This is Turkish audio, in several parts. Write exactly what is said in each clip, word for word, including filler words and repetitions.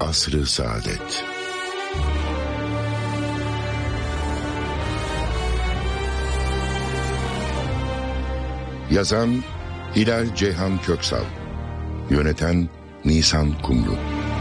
Asr-ı Saadet. Yazan Hilal Ceyhan Köksal, yöneten Nisan Kumru.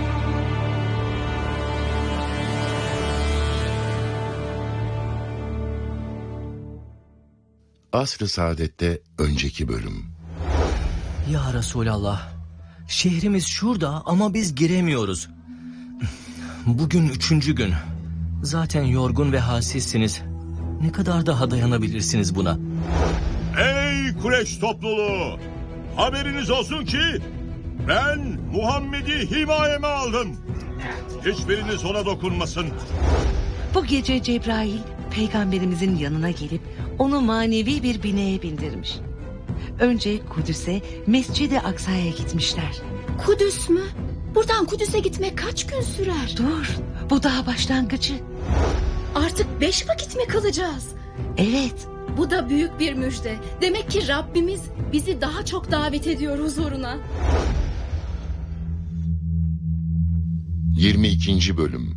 Asr-ı Saadet'te önceki bölüm. Ya Resulallah, şehrimiz şurada ama biz giremiyoruz. Bugün üçüncü gün. Zaten yorgun ve halsizsiniz. Ne kadar daha dayanabilirsiniz buna? Ey Kureyş topluluğu! Haberiniz olsun ki ben Muhammed'i himayeme aldım. Hiçbiriniz ona dokunmasın. Bu gece Cebrail peygamberimizin yanına gelip onu manevi bir bineye bindirmiş. Önce Kudüs'e, Mescid-i Aksa'ya gitmişler. Kudüs mü? Buradan Kudüs'e gitmek kaç gün sürer? Dur, bu daha başlangıcı. Artık beş vakit mi kalacağız? Evet. Bu da büyük bir müjde. Demek ki Rabbimiz bizi daha çok davet ediyor huzuruna. yirmi ikinci bölüm.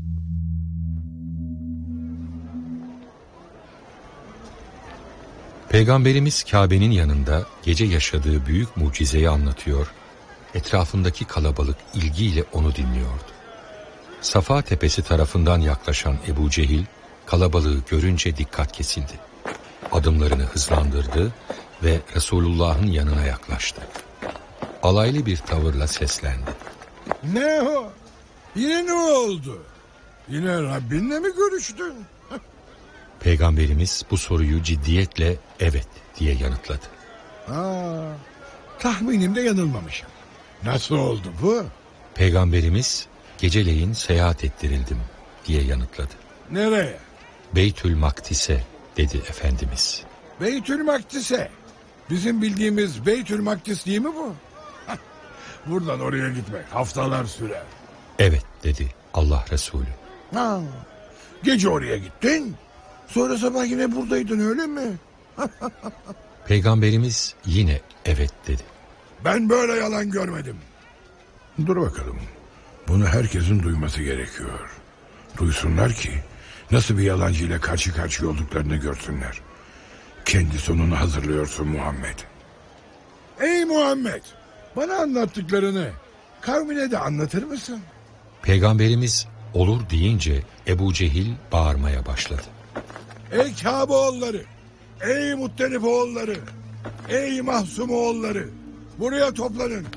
Peygamberimiz Kabe'nin yanında gece yaşadığı büyük mucizeyi anlatıyor, etrafındaki kalabalık ilgiyle onu dinliyordu. Safa tepesi tarafından yaklaşan Ebu Cehil, kalabalığı görünce dikkat kesildi. Adımlarını hızlandırdı ve Resulullah'ın yanına yaklaştı. Alaylı bir tavırla seslendi. Ne o? Yine ne oldu? Yine Rabbinle mi görüştün? Peygamberimiz bu soruyu ciddiyetle evet diye yanıtladı. Aa, tahminimde yanılmamışım. Nasıl oldu bu? Peygamberimiz geceleyin seyahat ettirildim diye yanıtladı. Nereye? Beytül Makdis'e dedi Efendimiz. Beytül Makdis'e. Bizim bildiğimiz Beytül Makdis değil mi bu? Buradan oraya gitmek haftalar sürer. Evet dedi Allah Resulü. Ha, gece oraya gittin. Sonra sabah yine buradaydın öyle mi? Peygamberimiz yine evet dedi. Ben böyle yalan görmedim. Dur bakalım. Bunu herkesin duyması gerekiyor. Duysunlar ki nasıl bir yalancıyla karşı karşıya olduklarını görsünler. Kendi sonunu hazırlıyorsun Muhammed. Ey Muhammed! Bana anlattıklarını kavmine de anlatır mısın? Peygamberimiz olur deyince Ebu Cehil bağırmaya başladı. Ey Kabe oğulları! Ey Muttalip oğulları! Ey Mahsum oğulları! Buraya toplanın!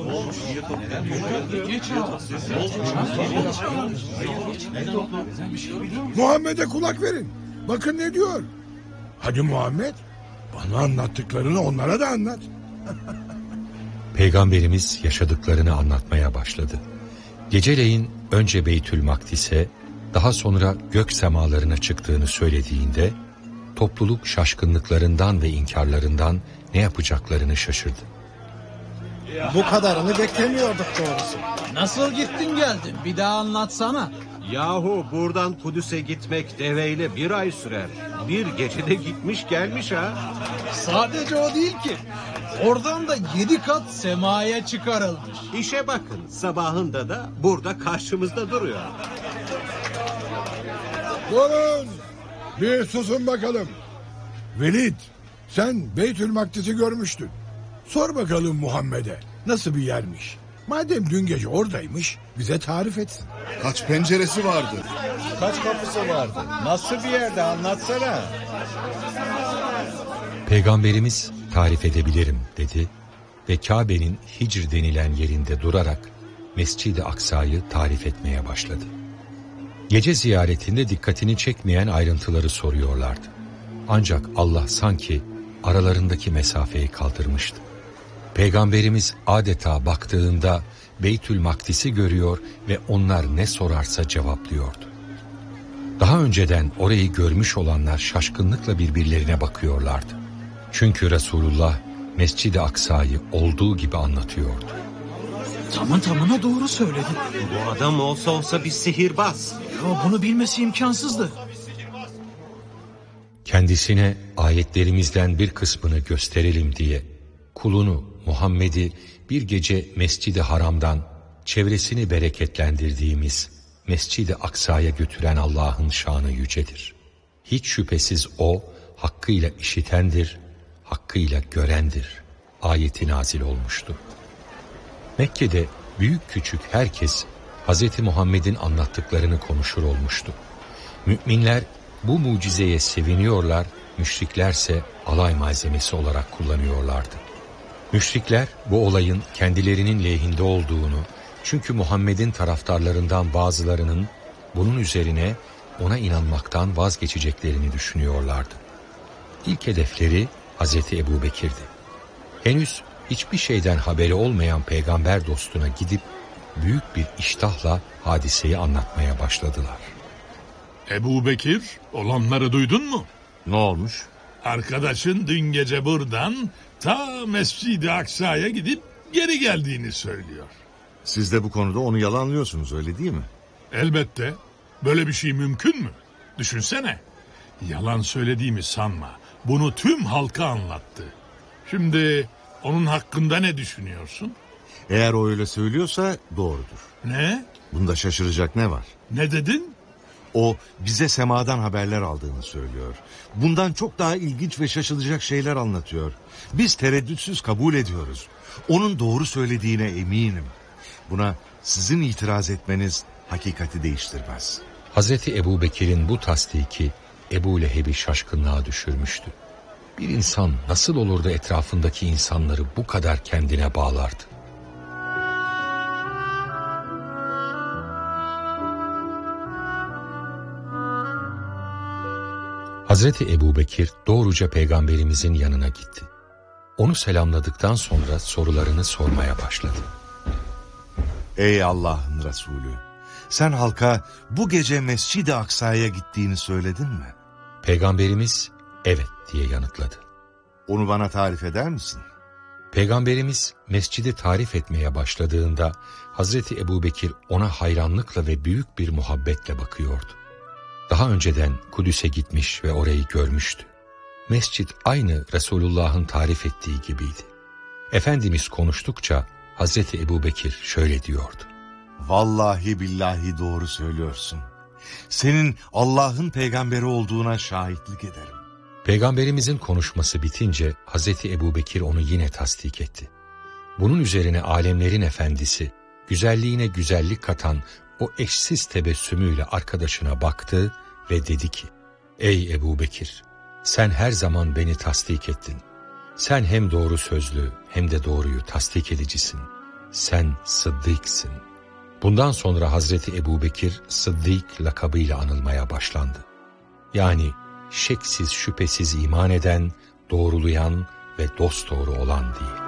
Muhammed'e kulak verin. Bakın ne diyor. Hadi Muhammed, bana anlattıklarını onlara da anlat. Peygamberimiz yaşadıklarını anlatmaya başladı. Geceleyin önce Beytül Makdis'e, daha sonra gök semalarına çıktığını söylediğinde topluluk şaşkınlıklarından ve inkarlarından ne yapacaklarını şaşırdı. Bu kadarını beklemiyorduk doğrusu. Nasıl gittin geldin? Bir daha anlatsana. Yahu buradan Kudüs'e gitmek deveyle bir ay sürer. Bir gecede gitmiş gelmiş ha. Sadece o değil ki. Oradan da yedi kat semaya çıkarılmış. İşe bakın, sabahında da burada karşımızda duruyor. Durun! Bir susun bakalım. Velid, sen Beytül Makdis'i görmüştün. Sor bakalım Muhammed'e nasıl bir yermiş. Madem dün gece oradaymış bize tarif etsin. Kaç penceresi vardı? Kaç kapısı vardı? Nasıl bir yerde anlatsana. Peygamberimiz tarif edebilirim dedi ve Kabe'nin Hicr denilen yerinde durarak Mescid-i Aksa'yı tarif etmeye başladı. Gece ziyaretinde dikkatini çekmeyen ayrıntıları soruyorlardı. Ancak Allah sanki aralarındaki mesafeyi kaldırmıştı. Peygamberimiz adeta baktığında Beytül Makdis'i görüyor ve onlar ne sorarsa cevaplıyordu. Daha önceden orayı görmüş olanlar şaşkınlıkla birbirlerine bakıyorlardı. Çünkü Resulullah Mescid-i Aksa'yı olduğu gibi anlatıyordu. Tamam tamına doğru söyledi. Bu adam olsa olsa bir sihirbaz. Ya bunu bilmesi imkansızdı. Kendisine ayetlerimizden bir kısmını gösterelim diye kulunu Muhammed'i bir gece Mescid-i Haram'dan çevresini bereketlendirdiğimiz Mescid-i Aksa'ya götüren Allah'ın şanı yücedir. Hiç şüphesiz O, hakkıyla işitendir, hakkıyla görendir. Ayeti nazil olmuştu. Mekke'de büyük küçük herkes Hz. Muhammed'in anlattıklarını konuşur olmuştu. Müminler bu mucizeye seviniyorlar, müşriklerse alay malzemesi olarak kullanıyorlardı. Müşrikler bu olayın kendilerinin lehinde olduğunu, çünkü Muhammed'in taraftarlarından bazılarının bunun üzerine ona inanmaktan vazgeçeceklerini düşünüyorlardı. İlk hedefleri Hazreti Ebubekir'di. Henüz hiçbir şeyden haberi olmayan peygamber dostuna gidip büyük bir iştahla hadiseyi anlatmaya başladılar. Ebubekir, olanları duydun mu? Ne olmuş? Arkadaşın dün gece buradan ta Mescid-i Aksa'ya gidip geri geldiğini söylüyor. Siz de bu konuda onu yalanlıyorsunuz, öyle değil mi? Elbette. Böyle bir şey mümkün mü? Düşünsene. Yalan söylediğimi sanma. Bunu tüm halka anlattı. Şimdi onun hakkında ne düşünüyorsun? Eğer o öyle söylüyorsa doğrudur. Ne? Bunda şaşıracak ne var? Ne dedin? O bize semadan haberler aldığını söylüyor. Bundan çok daha ilginç ve şaşılacak şeyler anlatıyor. Biz tereddütsüz kabul ediyoruz. Onun doğru söylediğine eminim. Buna sizin itiraz etmeniz hakikati değiştirmez. Hazreti Ebubekir'in bu tasdiki Ebu Leheb'i şaşkınlığa düşürmüştü. Bir insan nasıl olur da etrafındaki insanları bu kadar kendine bağlardı? Hazreti Ebubekir doğruca peygamberimizin yanına gitti. Onu selamladıktan sonra sorularını sormaya başladı. Ey Allah'ın Resulü, sen halka bu gece Mescid-i Aksa'ya gittiğini söyledin mi? Peygamberimiz evet diye yanıtladı. Onu bana tarif eder misin? Peygamberimiz mescidi tarif etmeye başladığında Hazreti Ebubekir ona hayranlıkla ve büyük bir muhabbetle bakıyordu. Daha önceden Kudüs'e gitmiş ve orayı görmüştü. Mescid aynı Resulullah'ın tarif ettiği gibiydi. Efendimiz konuştukça Hazreti Ebubekir şöyle diyordu. Vallahi billahi doğru söylüyorsun. Senin Allah'ın peygamberi olduğuna şahitlik ederim. Peygamberimizin konuşması bitince Hazreti Ebubekir onu yine tasdik etti. Bunun üzerine alemlerin efendisi, güzelliğine güzellik katan o eşsiz tebessümüyle arkadaşına baktı ve dedi ki, Ey Ebubekir, sen her zaman beni tasdik ettin. Sen hem doğru sözlü hem de doğruyu tasdik edicisin. Sen Sıddık'sın. Bundan sonra Hazreti Ebubekir Sıddık lakabıyla anılmaya başlandı. Yani şeksiz şüphesiz iman eden, doğrulayan ve dosdoğru olan diye.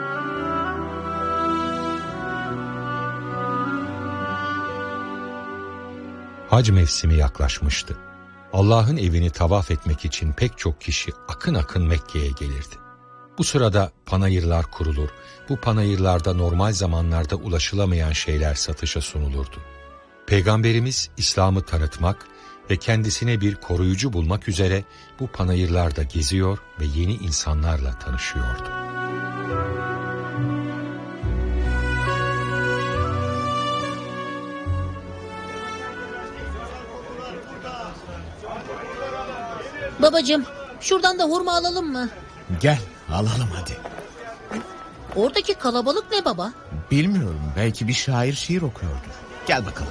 Hac mevsimi yaklaşmıştı. Allah'ın evini tavaf etmek için pek çok kişi akın akın Mekke'ye gelirdi. Bu sırada panayırlar kurulur, bu panayırlarda normal zamanlarda ulaşılamayan şeyler satışa sunulurdu. Peygamberimiz İslam'ı tanıtmak ve kendisine bir koruyucu bulmak üzere bu panayırlarda geziyor ve yeni insanlarla tanışıyordu. Babacığım, şuradan da hurma alalım mı? Gel, alalım hadi. Oradaki kalabalık ne baba? Bilmiyorum, belki bir şair şiir okuyordur. Gel bakalım.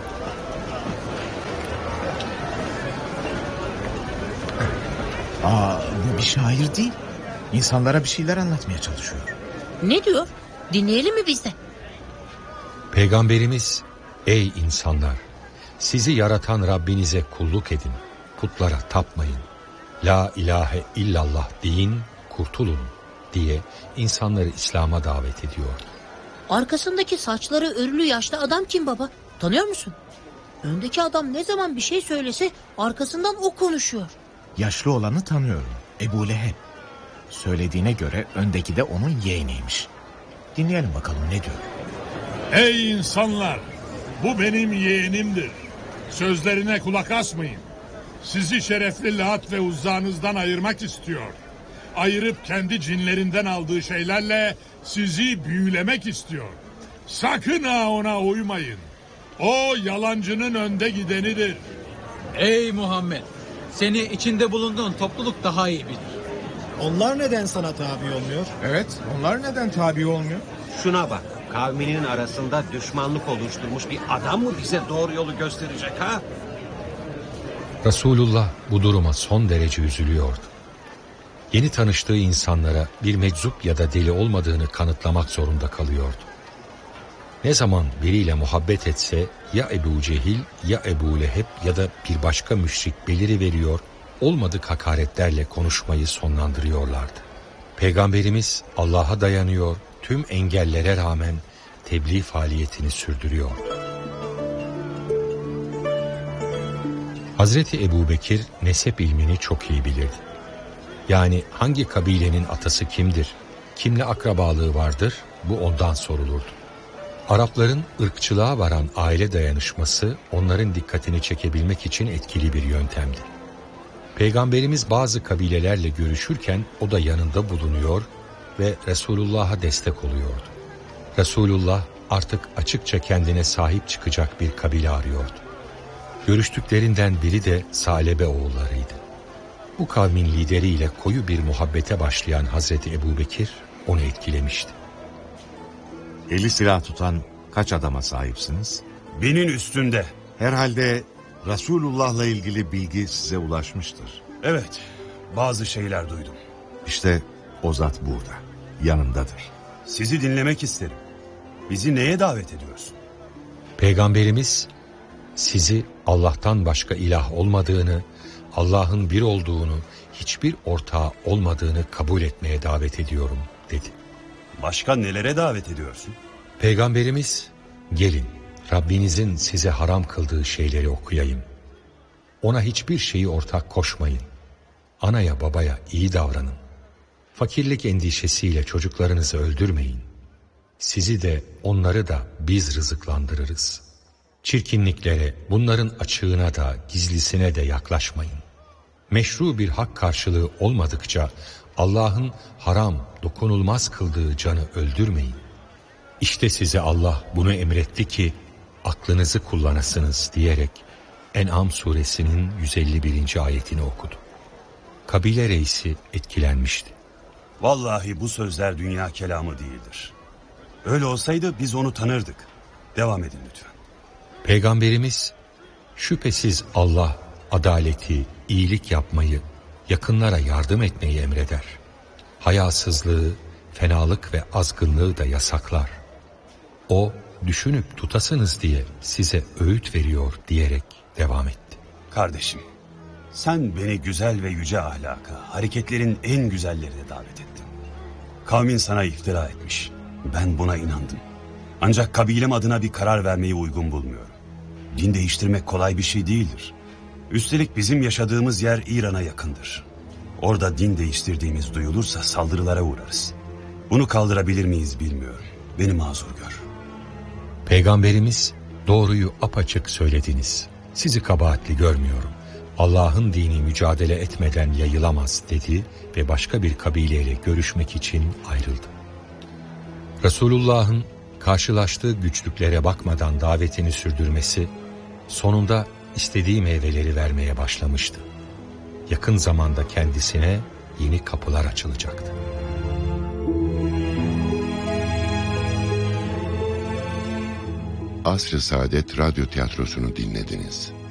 Aa, bu bir şair değil. İnsanlara bir şeyler anlatmaya çalışıyor. Ne diyor? Dinleyelim mi biz de? Peygamberimiz, ey insanlar, sizi yaratan Rabbinize kulluk edin, putlara tapmayın. La ilahe illallah deyin, kurtulun diye insanları İslam'a davet ediyordu. Arkasındaki saçları örülü yaşlı adam kim baba? Tanıyor musun? Öndeki adam ne zaman bir şey söylese arkasından o konuşuyor. Yaşlı olanı tanıyorum. Ebu Leheb. Söylediğine göre öndeki de onun yeğeniymiş. Dinleyelim bakalım ne diyor. Ey insanlar! Bu benim yeğenimdir. Sözlerine kulak asmayın. Sizi şerefli Lat ve Uzza'nızdan ayırmak istiyor. Ayırıp kendi cinlerinden aldığı şeylerle sizi büyülemek istiyor. Sakın ha ona uymayın. O yalancının önde gidenidir. Ey Muhammed, seni içinde bulunduğun topluluk daha iyi bilir. Onlar neden sana tabi olmuyor? Evet, onlar neden tabi olmuyor? Şuna bak, kavminin arasında düşmanlık oluşturmuş bir adam mı bize doğru yolu gösterecek ha? Resulullah bu duruma son derece üzülüyordu. Yeni tanıştığı insanlara bir meczup ya da deli olmadığını kanıtlamak zorunda kalıyordu. Ne zaman biriyle muhabbet etse ya Ebu Cehil ya Ebu Leheb ya da bir başka müşrik beliri veriyor, olmadık hakaretlerle konuşmayı sonlandırıyorlardı. Peygamberimiz Allah'a dayanıyor, tüm engellere rağmen tebliğ faaliyetini sürdürüyordu. Hazreti Ebubekir nesep ilmini çok iyi bilirdi. Yani hangi kabilenin atası kimdir, kimle akrabalığı vardır, bu ondan sorulurdu. Arapların ırkçılığa varan aile dayanışması onların dikkatini çekebilmek için etkili bir yöntemdi. Peygamberimiz bazı kabilelerle görüşürken o da yanında bulunuyor ve Resulullah'a destek oluyordu. Resulullah artık açıkça kendine sahip çıkacak bir kabile arıyordu. Görüştüklerinden biri de Salebe oğullarıydı. Bu kavmin lideriyle koyu bir muhabbete başlayan Hazreti Ebubekir onu etkilemişti. Eli silah tutan kaç adama sahipsiniz? Binin üstünde. Herhalde Resulullah'la ilgili bilgi size ulaşmıştır. Evet, bazı şeyler duydum. İşte o zat burada, yanımdadır. Sizi dinlemek isterim. Bizi neye davet ediyorsun? Peygamberimiz sizi Allah'tan başka ilah olmadığını, Allah'ın bir olduğunu, hiçbir ortağı olmadığını kabul etmeye davet ediyorum dedi. Başka nelere davet ediyorsun? Peygamberimiz, gelin Rabbinizin size haram kıldığı şeyleri okuyayım. Ona hiçbir şeyi ortak koşmayın. Anaya babaya iyi davranın. Fakirlik endişesiyle çocuklarınızı öldürmeyin. Sizi de onları da biz rızıklandırırız. Çirkinliklere, bunların açığına da gizlisine de yaklaşmayın. Meşru bir hak karşılığı olmadıkça Allah'ın haram, dokunulmaz kıldığı canı öldürmeyin. İşte size Allah bunu emretti ki aklınızı kullanasınız diyerek En'am suresinin yüz elli birinci ayetini okudu. Kabile reisi etkilenmişti. Vallahi bu sözler dünya kelamı değildir. Öyle olsaydı biz onu tanırdık. Devam edin lütfen. Peygamberimiz, şüphesiz Allah adaleti, iyilik yapmayı, yakınlara yardım etmeyi emreder. Hayasızlığı, fenalık ve azgınlığı da yasaklar. O, düşünüp tutasınız diye size öğüt veriyor diyerek devam etti. Kardeşim, sen beni güzel ve yüce ahlaka, hareketlerin en güzellerine davet ettin. Kavmin sana iftira etmiş. Ben buna inandım. Ancak kabilem adına bir karar vermeyi uygun bulmuyorum. Din değiştirmek kolay bir şey değildir. Üstelik bizim yaşadığımız yer İran'a yakındır. Orada din değiştirdiğimiz duyulursa saldırılara uğrarız. Bunu kaldırabilir miyiz bilmiyorum. Beni mazur gör. Peygamberimiz, doğruyu apaçık söylediniz. Sizi kabahatli görmüyorum. Allah'ın dini mücadele etmeden yayılamaz dedi ve başka bir kabileyle görüşmek için ayrıldı. Resulullah'ın karşılaştığı güçlüklere bakmadan davetini sürdürmesi sonunda istediği meyveleri vermeye başlamıştı. Yakın zamanda kendisine yeni kapılar açılacaktı. Asr-ı Saadet Radyo Tiyatrosu'nu dinlediniz.